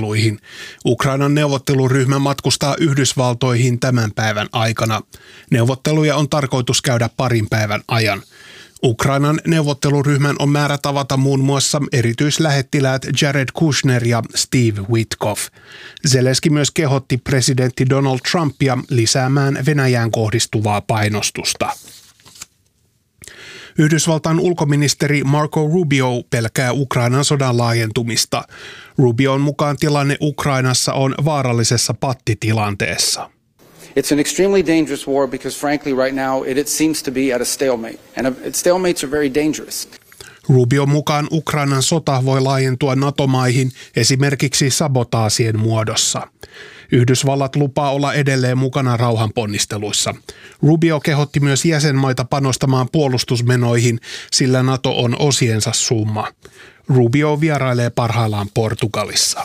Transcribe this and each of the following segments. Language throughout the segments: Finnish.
neuvotteluihin. Ukrainan neuvotteluryhmä matkustaa Yhdysvaltoihin tämän päivän aikana. Neuvotteluja on tarkoitus käydä parin päivän ajan. Ukrainan neuvotteluryhmän on määrä tavata muun muassa erityislähettiläät Jared Kushner ja Steve Witkoff. Zelenski myös kehotti presidentti Donald Trumpia lisäämään Venäjään kohdistuvaa painostusta. Yhdysvaltain ulkoministeri Marco Rubio pelkää Ukrainan sodan laajentumista. Rubion mukaan tilanne Ukrainassa on vaarallisessa pattitilanteessa. It's an extremely dangerous war because frankly right now it seems to be at a stalemate and stalemates are very dangerous. Rubion mukaan Ukrainan sota voi laajentua NATO-maihin esimerkiksi sabotaasien muodossa. Yhdysvallat lupaa olla edelleen mukana rauhanponnisteluissa. Rubio kehotti myös jäsenmaita panostamaan puolustusmenoihin, sillä NATO on osiensa summa. Rubio vierailee parhaillaan Portugalissa.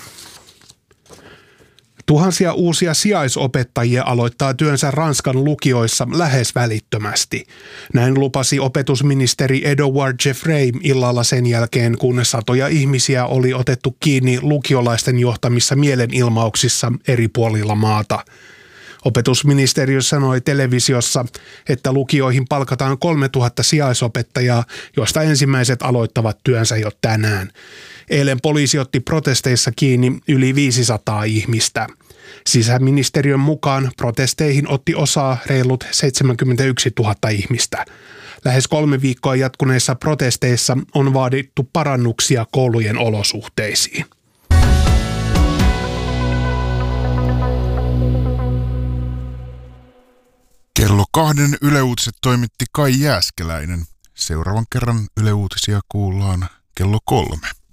Tuhansia uusia sijaisopettajia aloittaa työnsä Ranskan lukioissa lähes välittömästi. Näin lupasi opetusministeri Edouard Geoffrey illalla sen jälkeen, kun satoja ihmisiä oli otettu kiinni lukiolaisten johtamissa mielenilmauksissa eri puolilla maata. Opetusministeriö sanoi televisiossa, että lukioihin palkataan 3000 sijaisopettajaa, joista ensimmäiset aloittavat työnsä jo tänään. Eilen poliisi otti protesteissa kiinni yli 500 ihmistä. Sisäministeriön mukaan protesteihin otti osaa reilut 71 000 ihmistä. Lähes 3 viikkoa jatkuneissa protesteissa on vaadittu parannuksia koulujen olosuhteisiin. Kello 2 Yle Uutiset toimitti Kai Jääskeläinen. Seuraavan kerran Yle Uutisia kuullaan kello 3.